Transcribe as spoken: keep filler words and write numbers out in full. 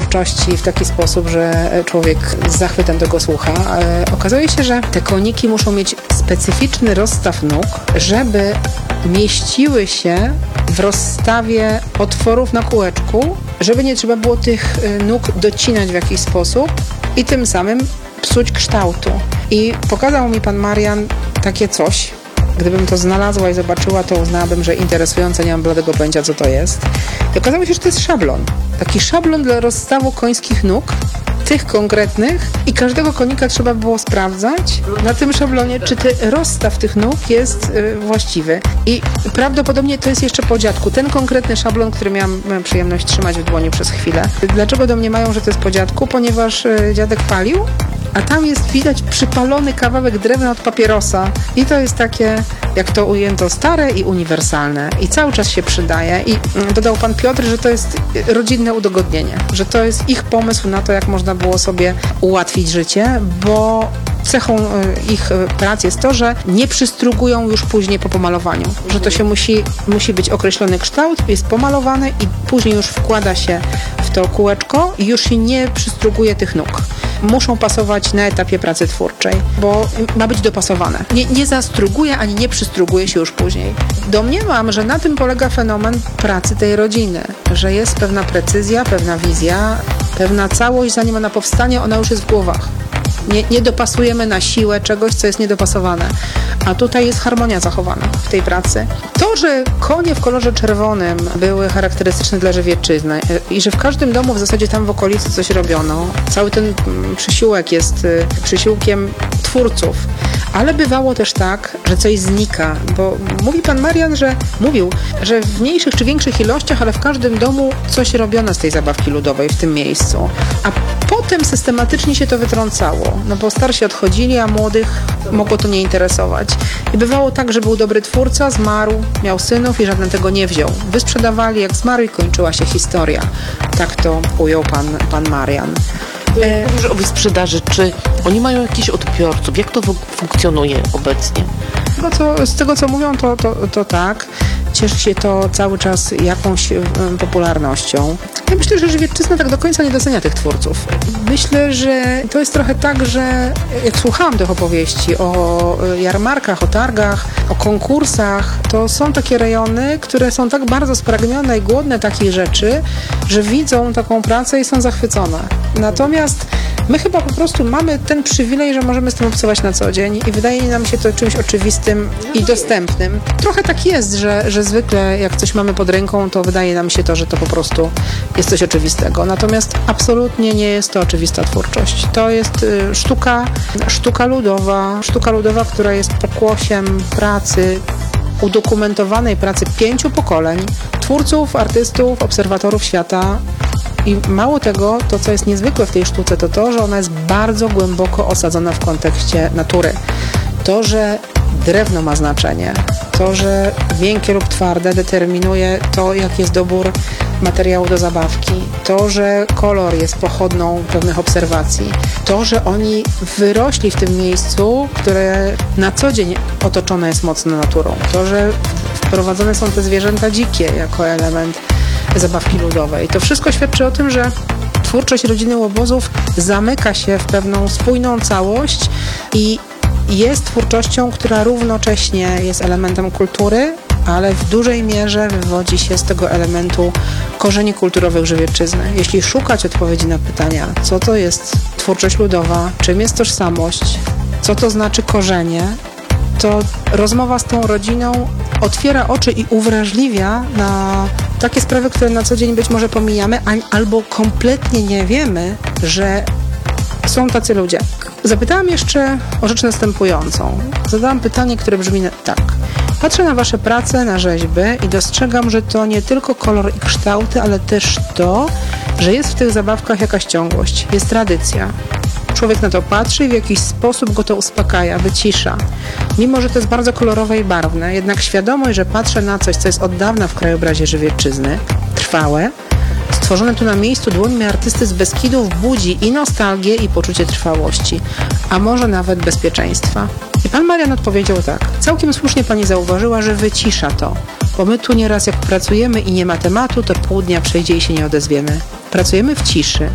twórczości w taki sposób, że człowiek z zachwytem tego słucha. Okazuje się, że te koniki muszą mieć specyficzny rozstaw nóg, żeby mieściły się w rozstawie otworów na kółeczku, żeby nie trzeba było tych nóg docinać w jakiś sposób i tym samym psuć kształtu. I pokazał mi pan Marian takie coś. Gdybym to znalazła i zobaczyła, to uznałabym, że interesujące, nie mam bladego pojęcia, co to jest. I okazało się, że to jest szablon. Taki szablon dla rozstawu końskich nóg, tych konkretnych, i każdego konika trzeba było sprawdzać na tym szablonie, czy ten rozstaw tych nóg jest y, właściwy. I prawdopodobnie to jest jeszcze po dziadku. Ten konkretny szablon, który miałam, miałam przyjemność trzymać w dłoni przez chwilę. Dlaczego domniemają, że to jest po dziadku? Ponieważ y, dziadek palił, a tam jest widać przypalony kawałek drewna od papierosa. I to jest takie, jak to ujęto, stare i uniwersalne. I cały czas się przydaje. I dodał pan Piotr, że to jest rodzinne udogodnienie. Że to jest ich pomysł na to, jak można było sobie ułatwić życie, bo cechą ich prac jest to, że nie przystrugują już później po pomalowaniu. Że to się musi, musi być określony kształt, jest pomalowane i później już wkłada się w to kółeczko i już się nie przystruguje tych nóg. Muszą pasować na etapie pracy twórczej, bo ma być dopasowane. Nie, nie zastruguje ani nie przystruguje się już później. Domniemam, że na tym polega fenomen pracy tej rodziny, że jest pewna precyzja, pewna wizja, pewna całość, zanim ona powstanie, ona już jest w głowach. Nie, nie dopasujemy na siłę czegoś, co jest niedopasowane. A tutaj jest harmonia zachowana w tej pracy. To, że konie w kolorze czerwonym były charakterystyczne dla Żywiecczyzny i że w każdym domu w zasadzie tam w okolicy coś robiono. Cały ten przysiłek jest przysiłkiem twórców. Ale bywało też tak, że coś znika, bo mówi pan Marian, że mówił, że w mniejszych czy większych ilościach, ale w każdym domu coś robiono z tej zabawki ludowej w tym miejscu. A potem systematycznie się to wytrącało, no bo starsi odchodzili, a młodych mogło to nie interesować. I bywało tak, że był dobry twórca, zmarł, miał synów i żaden tego nie wziął. Wysprzedawali jak zmarł i kończyła się historia. Tak to ujął pan, pan Marian. Mówisz o wyprzedaży. Czy oni mają jakichś odbiorców? Jak to funkcjonuje obecnie? Z tego, co, z tego, co mówią, to, to, to tak. Cieszy się to cały czas jakąś um, popularnością. Ja myślę, że Żywiecczyzna tak do końca nie docenia tych twórców. Myślę, że to jest trochę tak, że jak słuchałam tych opowieści o jarmarkach, o targach, o konkursach, to są takie rejony, które są tak bardzo spragnione i głodne takich rzeczy, że widzą taką pracę i są zachwycone. Natomiast my chyba po prostu mamy ten przywilej, że możemy z tym obcować na co dzień i wydaje nam się to czymś oczywistym i dostępnym. Trochę tak jest, że, że zwykle jak coś mamy pod ręką, to wydaje nam się to, że to po prostu jest coś oczywistego. Natomiast absolutnie nie jest to oczywista twórczość. To jest y, sztuka, sztuka ludowa, sztuka ludowa, która jest pokłosiem pracy, udokumentowanej pracy pięciu pokoleń, twórców, artystów, obserwatorów świata. I mało tego, to co jest niezwykłe w tej sztuce, to to, że ona jest bardzo głęboko osadzona w kontekście natury. To, że drewno ma znaczenie, to, że miękkie lub twarde determinuje to, jaki jest dobór materiału do zabawki, to, że kolor jest pochodną pewnych obserwacji, to, że oni wyrośli w tym miejscu, które na co dzień otoczone jest mocno naturą, to, że wprowadzone są te zwierzęta dzikie jako element zabawki ludowej. To wszystko świadczy o tym, że twórczość rodziny Łobozów zamyka się w pewną spójną całość i jest twórczością, która równocześnie jest elementem kultury, ale w dużej mierze wywodzi się z tego elementu korzeni kulturowych Żywiecczyzny. Jeśli szukać odpowiedzi na pytania, co to jest twórczość ludowa, czym jest tożsamość, co to znaczy korzenie, to rozmowa z tą rodziną otwiera oczy i uwrażliwia na takie sprawy, które na co dzień być może pomijamy, albo kompletnie nie wiemy, że są tacy ludzie. Zapytałam jeszcze o rzecz następującą. Zadałam pytanie, które brzmi tak. Patrzę na wasze prace, na rzeźby i dostrzegam, że to nie tylko kolor i kształty, ale też to, że jest w tych zabawkach jakaś ciągłość, jest tradycja. Człowiek na to patrzy i w jakiś sposób go to uspokaja, wycisza. Mimo, że to jest bardzo kolorowe i barwne, jednak świadomość, że patrzę na coś, co jest od dawna w krajobrazie Żywiecczyzny, trwałe, stworzone tu na miejscu dłońmi artysty z Beskidów, budzi i nostalgię, i poczucie trwałości, a może nawet bezpieczeństwa. I pan Marian odpowiedział tak. Całkiem słusznie pani zauważyła, że wycisza to, bo my tu nieraz jak pracujemy i nie ma tematu, to pół dnia przejdzie i się nie odezwiemy. Pracujemy w ciszy.